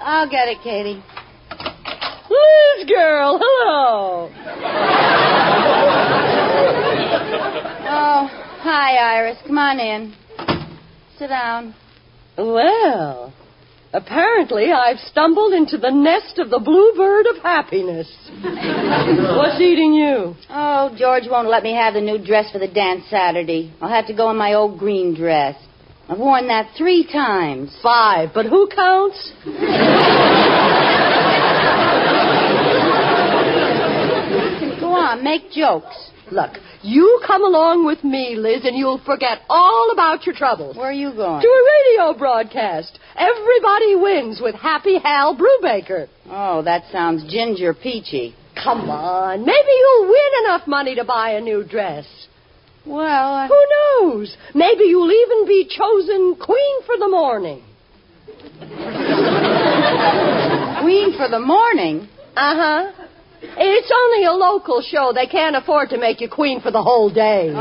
I'll get it, Katie. Liz, girl, hello. Oh, hi, Iris. Come on in. Sit down. Well, apparently I've stumbled into the nest of the bluebird of happiness. What's eating you? Oh, George won't let me have the new dress for the dance Saturday. I'll have to go in my old green dress. I've worn that 3 times. 5, but who counts? Go on, make jokes. Look, you come along with me, Liz, and you'll forget all about your troubles. Where are you going? To a radio broadcast. Everybody wins with Happy Hal Brubaker. Oh, that sounds ginger peachy. Come on, maybe you'll win enough money to buy a new dress. Well, Who knows? Maybe you'll even be chosen Queen for the Morning. Queen for the morning? Uh-huh. It's only a local show. They can't afford to make you queen for the whole day.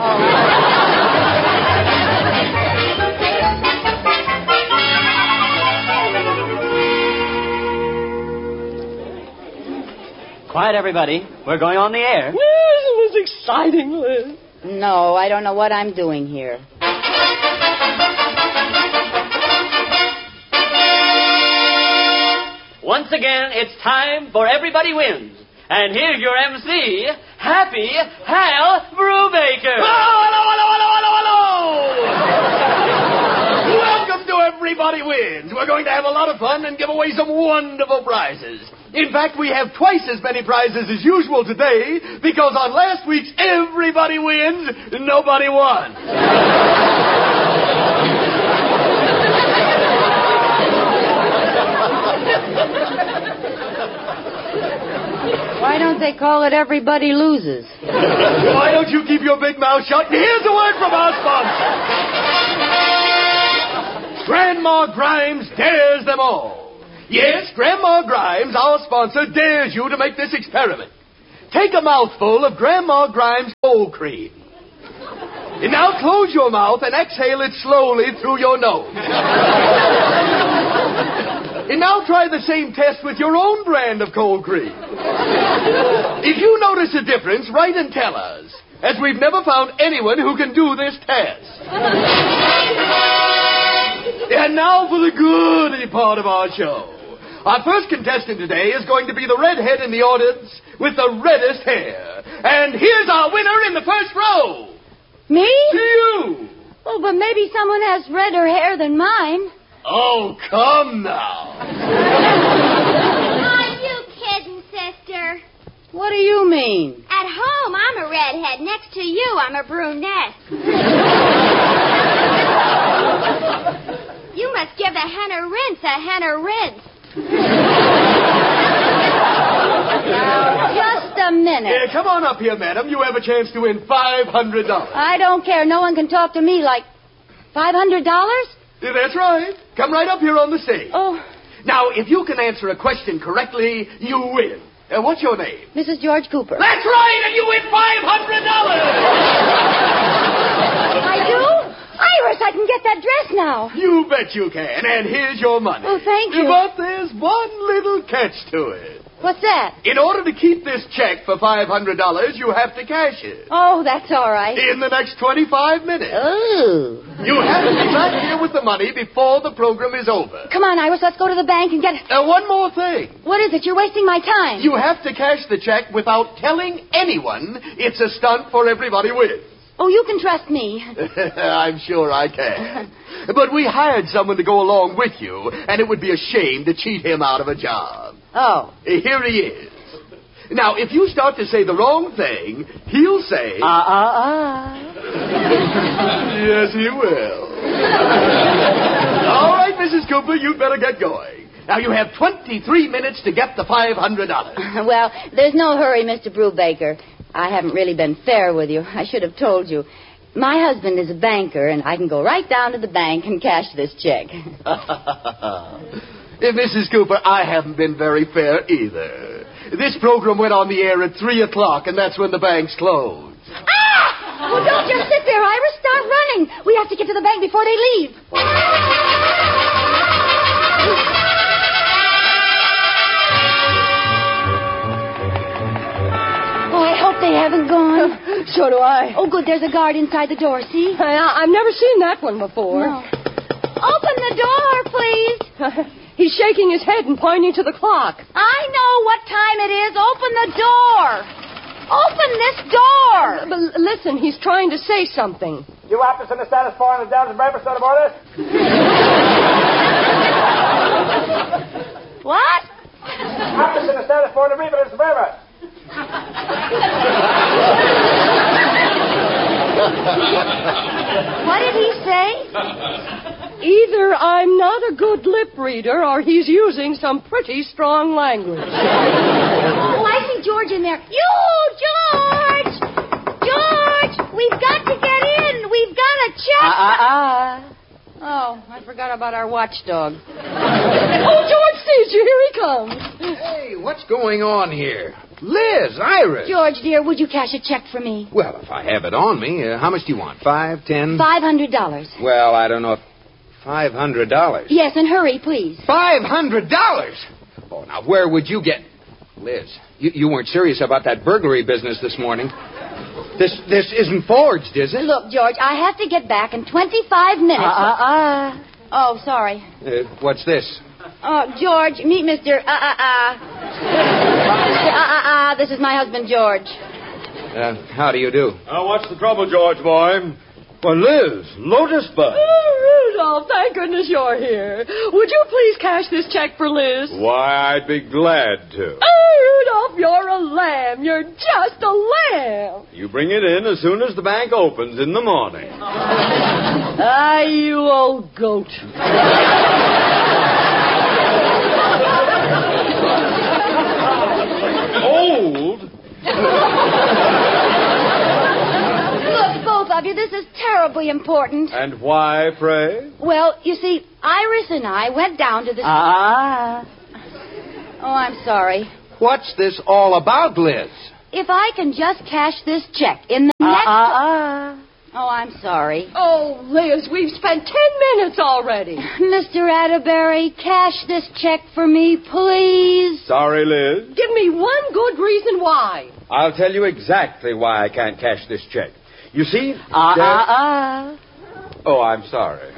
Quiet, everybody. We're going on the air. Isn't this exciting, Liz? No, I don't know what I'm doing here. Once again, it's time for Everybody Wins. And here's your MC, Happy Hal Brubaker. Hello! Welcome to Everybody Wins. We're going to have a lot of fun and give away some wonderful prizes. In fact, we have twice as many prizes as usual today because on last week's Everybody Wins, nobody won. Why don't they call it Everybody Loses? Why don't you keep your big mouth shut? And here's a word from our sponsor. Grandma Grimes dares them all. Yes, Grandma Grimes, our sponsor, dares you to make this experiment. Take a mouthful of Grandma Grimes cold cream. And now close your mouth and exhale it slowly through your nose. And now try the same test with your own brand of cold cream. If you notice a difference, write and tell us, as we've never found anyone who can do this test. And now for the goody part of our show. Our first contestant today is going to be the redhead in the audience with the reddest hair. And here's our winner in the first row. Me? To you. Oh, but maybe someone has redder hair than mine. Oh, come now. Are you kidding, sister? What do you mean? At home, I'm a redhead. Next to you, I'm a brunette. You must give the hen a rinse. Now, just a minute. Come on up here, madam. You have a chance to win $500. I don't care. No one can talk to me like $500? That's right. Come right up here on the stage. Oh, Now, if you can answer a question correctly, you win. What's your name? Mrs. George Cooper. That's right, and you win $500. I do? Iris, I can get that dress now. You bet you can, and here's your money. Oh, thank you. But there's one little catch to it. What's that? In order to keep this check for $500, you have to cash it. Oh, that's all right. In the next 25 minutes. Oh. You have to be back here with the money before the program is over. Come on, Iris, let's go to the bank and get it. One more thing. What is it? You're wasting my time. You have to cash the check without telling anyone it's a stunt for Everybody Wins. Oh, you can trust me. I'm sure I can. But we hired someone to go along with you, and it would be a shame to cheat him out of a job. Oh. Here he is. Now, if you start to say the wrong thing, he'll say... Yes, he will. All right, Mrs. Cooper, you'd better get going. Now, you have 23 minutes to get the $500. Well, there's no hurry, Mr. Brubaker. I haven't really been fair with you. I should have told you. My husband is a banker, and I can go right down to the bank and cash this check. Mrs. Cooper, I haven't been very fair either. This program went on the air at 3 o'clock, and that's when the banks closed. Ah! Well, don't just sit there, Iris. Start running. We have to get to the bank before they leave. So do I. Oh, good. There's a guard inside the door, see? I've never seen that one before. No. Open the door, please. He's shaking his head and pointing to the clock. I know what time it is. Open the door. Open this door. But listen, he's trying to say something. You officers in the status for and the Dallas Breakfast out of order? What? Officers in the status for the Reaper is forever. What did he say? Either I'm not a good lip reader or he's using some pretty strong language. Oh, I see George in there. You, George! George! We've got to get in. We've got a check. Oh, I forgot about our watchdog. Oh, George sees you. Here he comes. Hey, what's going on here? Liz, Iris. George, dear, would you cash a check for me? Well, if I have it on me, how much do you want? $5, $10? $500. Well, I don't know if... $500? Yes, and hurry, please. $500? Oh, now, where would you get... Liz, you weren't serious about that burglary business this morning. This isn't forged, is it? Look, George, I have to get back in 25 minutes. Oh, sorry. What's this? Oh, George, meet Mr. Mr. This is my husband, George. How do you do? What's the trouble, George, boy? Well, Liz, Lotus Bud. Oh, Rudolph, thank goodness you're here. Would you please cash this check for Liz? Why, I'd be glad to. Oh, Rudolph, you're a lamb. You're just a lamb. You bring it in as soon as the bank opens in the morning. You old goat. Old? Look, both of you, this is terribly important. And why, pray? Well, you see, Iris and I went down to the... Oh, I'm sorry. What's this all about, Liz? If I can just cash this check in the next... Oh, I'm sorry. Oh, Liz, we've spent 10 minutes already. Mr. Atterbury, cash this check for me, please. Sorry, Liz. Give me one good reason why. I'll tell you exactly why I can't cash this check. You see... Oh, I'm sorry.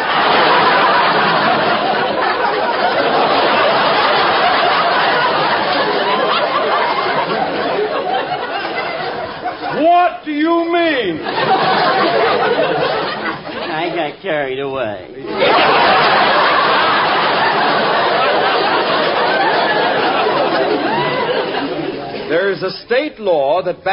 What do you mean? I got carried away. There's a state law that